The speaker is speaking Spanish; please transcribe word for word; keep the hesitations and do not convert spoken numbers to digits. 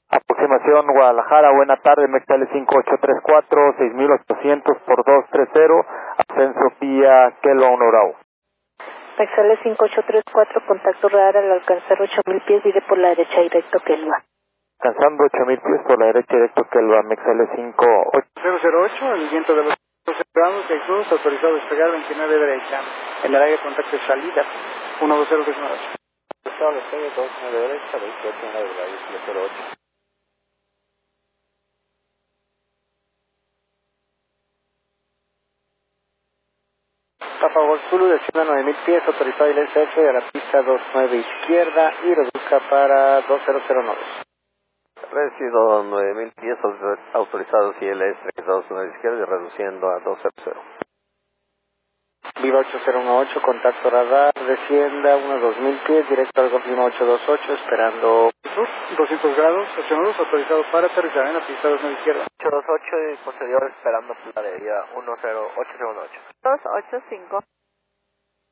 Aproximación Guadalajara, buena tarde, Mextele cinco ocho tres cuatro, seis mil ochocientos por dos tres cero, ascenso vía Kelo Honorao. Mextele cinco ocho tres cuatro, contacto radar al alcanzar ocho mil pies, diré por la derecha directo Kelva. Alcanzando ocho mil pies por la derecha directo Kelva, Mextele cinco ocho cero ocho, el viento de los grados, seis nudos, autorizado a despegar veintinueve derecha. El área de contacto de salida, uno dos cero tres nueve ocho. Autorizado despegue dos nueve derecha, veintiocho nueve radio, cero ocho. A favor Zulu, descienda nueve mil pies, autorizado el S F a la pista dos nueve izquierda y reduzca para dos cero cero nueve. Recibo nueve mil pies, autorizados I L S dos nueve izquierda y reduciendo a dos cero cero. Viva ocho cero uno ocho, contacto radar, descienda unos dos mil pies, directo al confirma ocho dos ocho, esperando sur, doscientos grados, ocho nudos, autorizado para aterrizar en la pista dos nueve izquierda. ocho dos ocho y posterior esperando la de uno cero ocho cero uno ocho. dos ocho cinco.